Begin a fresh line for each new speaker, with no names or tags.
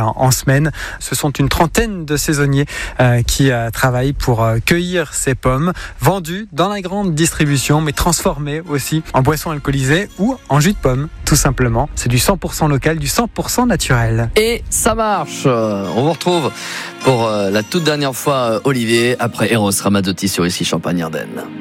en semaine. Ce sont une trentaine de saisonniers qui travaillent pour cueillir ces pommes, vendues dans la grande distribution, mais transformées aussi en boissons alcoolisées ou en jus de pomme, tout simplement. C'est du 100% local, du 100% naturel.
Et ça marche. On vous retrouve pour la toute dernière fois, Olivier, après Eros Ramazzotti sur Ici Champagne-Ardenne.